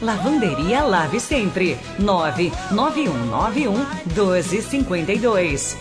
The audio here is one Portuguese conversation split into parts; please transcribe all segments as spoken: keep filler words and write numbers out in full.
Lavanderia Lave Sempre. nove nove um nove um dois cinco dois.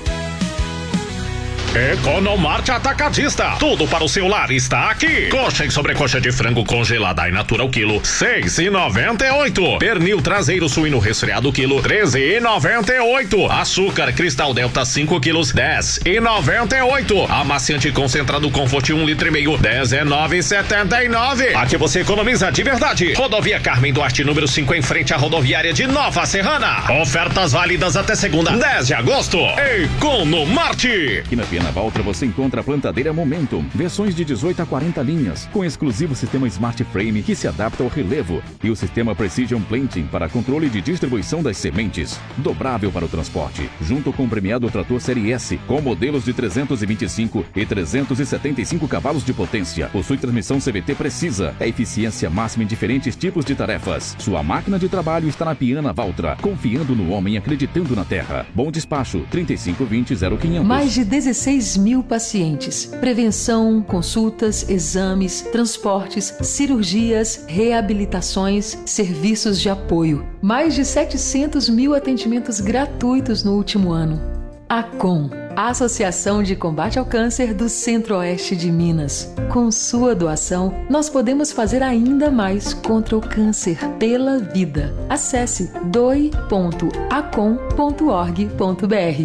Economarte Atacadista. Tudo para o seu lar está aqui. Coxa e sobrecoxa de frango congelada e natura ao quilo, seis e noventa e oito. Pernil traseiro suíno resfriado quilo, treze e noventa e oito. Açúcar Cristal Delta cinco quilos, dez e noventa e oito. Amaciante concentrado Comfort um litro e meio, dezenove e setenta e nove. Aqui você economiza de verdade. Rodovia Carmen Duarte, número cinco, em frente à rodoviária de Nova Serrana. Ofertas válidas até segunda, dez de agosto. Economarte. Aqui na Na Valtra você encontra a plantadeira Momentum, versões de dezoito a quarenta linhas, com exclusivo sistema Smart Frame que se adapta ao relevo e o sistema Precision Planting para controle de distribuição das sementes, dobrável para o transporte, junto com o premiado trator Série S, com modelos de trezentos e vinte e cinco e trezentos e setenta e cinco cavalos de potência. Possui transmissão C V T precisa, é eficiência máxima em diferentes tipos de tarefas. Sua máquina de trabalho está na Piana Valtra, confiando no homem, acreditando na terra. Bom despacho, trinta e cinco vinte zero quinhentos. Mais de dezesseis mil pacientes. Prevenção, consultas, exames, transportes, cirurgias, reabilitações, serviços de apoio. Mais de setecentos mil atendimentos gratuitos no último ano. ACOM, a Associação de Combate ao Câncer do Centro-Oeste de Minas. Com sua doação, nós podemos fazer ainda mais contra o câncer pela vida. Acesse doe ponto acom ponto org ponto br.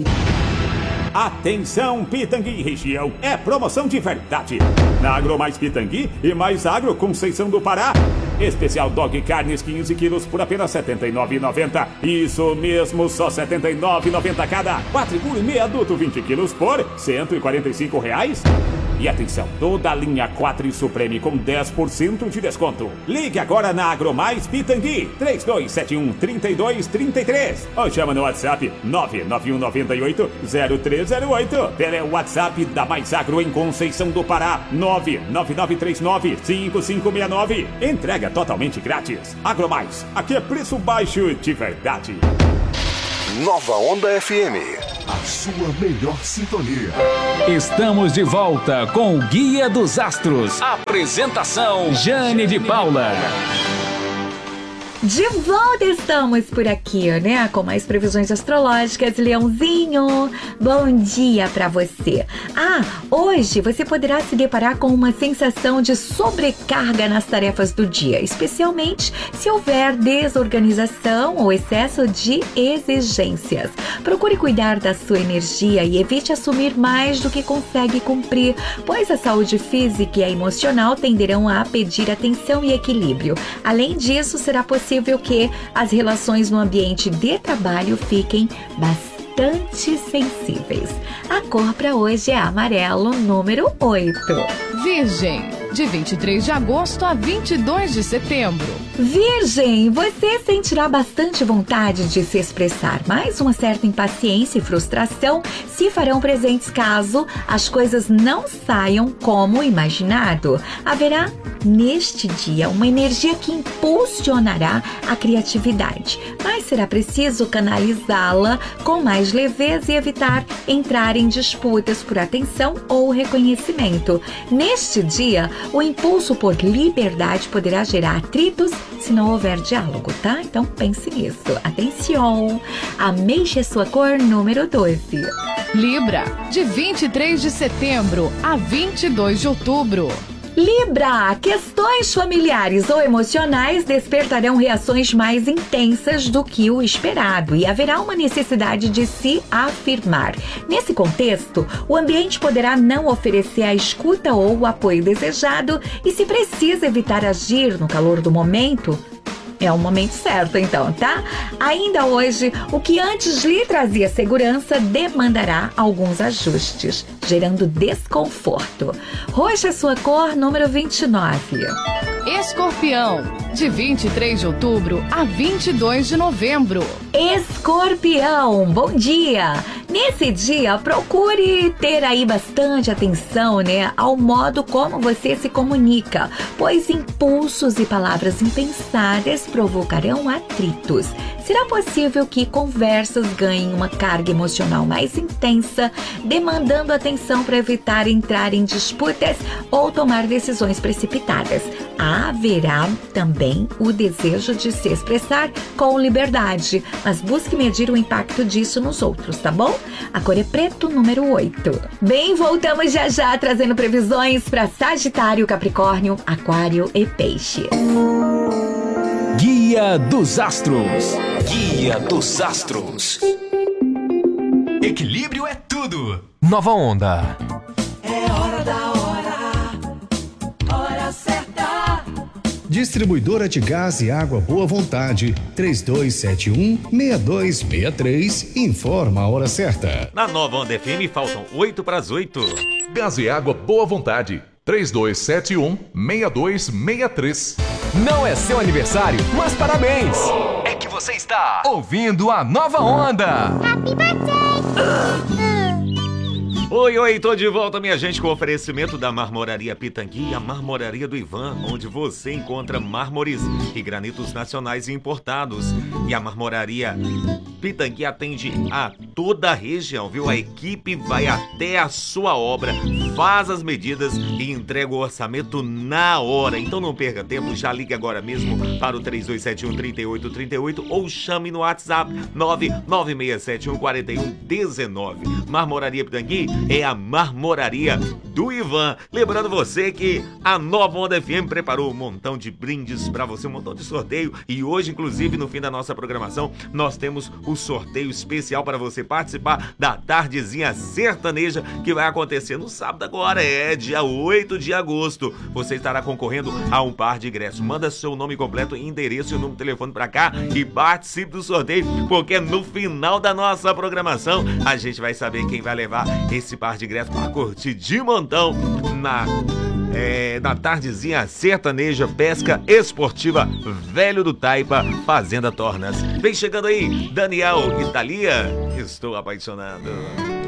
Atenção, Pitangui região, é promoção de verdade. Na Agro Mais Pitangui e Mais Agro Conceição do Pará. Especial Dog Carnes quinze quilos por apenas setenta e nove reais e noventa centavos. Isso mesmo, só setenta e nove reais e noventa centavos cada. Quatro Gourmet adulto vinte quilos por cento e quarenta e cinco reais. E atenção, toda a linha quatro Supreme com dez por cento de desconto. Ligue agora na Agromais Pitangui, três dois sete um, três dois três três. Ou chama no WhatsApp nove nove um nove oito zero três zero oito. Pelo WhatsApp da Mais Agro em Conceição do Pará, nove nove nove três nove cinco cinco seis nove. Entrega totalmente grátis. Agromais, aqui é preço baixo de verdade. Nova Onda F M. A sua melhor sintonia. Estamos de volta com o Guia dos Astros. Apresentação: Jane de Paula. De volta estamos por aqui, né? Com mais previsões astrológicas, Leãozinho. Bom dia pra você. Ah, hoje você poderá se deparar com uma sensação de sobrecarga nas tarefas do dia, especialmente se houver desorganização ou excesso de exigências. Procure cuidar da sua energia e evite assumir mais do que consegue cumprir, pois a saúde física e a emocional tenderão a pedir atenção e equilíbrio. Além disso, será possível que as relações no ambiente de trabalho fiquem bastante sensíveis. A cor para hoje é amarelo, número oito. Virgem, de vinte e três de agosto a vinte e dois de setembro. Virgem, você sentirá bastante vontade de se expressar, mas uma certa impaciência e frustração se farão presentes caso as coisas não saiam como imaginado. Haverá neste dia uma energia que impulsionará a criatividade, mas será preciso canalizá-la com mais leveza e evitar entrar em disputas por atenção ou reconhecimento. Neste dia, o impulso por liberdade poderá gerar atritos se não houver diálogo, tá? Então pense nisso. Atenção! Ameixe a sua cor, número doze. Libra, de vinte e três de setembro a vinte e dois de outubro. Libra, questões familiares ou emocionais despertarão reações mais intensas do que o esperado e haverá uma necessidade de se afirmar. Nesse contexto, o ambiente poderá não oferecer a escuta ou o apoio desejado e se precisa evitar agir no calor do momento, é o momento certo então, tá? Ainda hoje, o que antes lhe trazia segurança demandará alguns ajustes, gerando desconforto. Roxa, sua cor, número vinte e nove. Escorpião, de vinte e três de outubro a vinte e dois de novembro. Escorpião, bom dia! Nesse dia, procure ter aí bastante atenção, né, ao modo como você se comunica, pois impulsos e palavras impensadas provocarão atritos. Será possível que conversas ganhem uma carga emocional mais intensa, demandando atenção para evitar entrar em disputas ou tomar decisões precipitadas. haverá também o desejo de se expressar com liberdade, mas busque medir o impacto disso nos outros, tá bom? A cor é preto, número oito. Bem, voltamos já já trazendo previsões para Sagitário, Capricórnio, Aquário e Peixes. Guia dos Astros. Guia dos Astros. Equilíbrio é tudo. Nova Onda. É hora da hora. Hora certa. Distribuidora de Gás e Água Boa Vontade, três dois sete um, seis dois seis três, informa a hora certa. Na Nova Onda F M faltam oito para as oito. Gás e Água Boa Vontade, três dois sete um, seis dois seis três. Não é seu aniversário, mas parabéns! É que você está ouvindo a Nova Onda. Happy birthday! Oi, oi, tô de volta, minha gente, com o oferecimento da Marmoraria Pitangui e a Marmoraria do Ivan, onde você encontra mármores e granitos nacionais e importados. E a Marmoraria Pitangui atende a toda a região, viu? A equipe vai até a sua obra, faz as medidas e entrega o orçamento na hora. Então não perca tempo, já ligue agora mesmo para o três dois sete um, três oito três oito ou chame no WhatsApp nove nove seis sete um, quatro um um nove. Marmoraria Pitangui é a Marmoraria do Ivan. Lembrando você que a Nova Onda F M preparou um montão de brindes para você, um montão de sorteio. E hoje, inclusive, no fim da nossa programação, nós temos o sorteio especial para você participar da Tardezinha Sertaneja, que vai acontecer no sábado agora, é dia oito de agosto. Você estará concorrendo a um par de ingressos. Manda seu nome completo, endereço e o número de telefone para cá e participe do sorteio, porque no final da nossa programação a gente vai saber quem vai levar esse par de ingressos para curtir de montão na, é, na Tardezinha Sertaneja Pesca Esportiva Velho do Taipa, Fazenda Tornas. Vem chegando aí, Daniel Italia, estou apaixonado.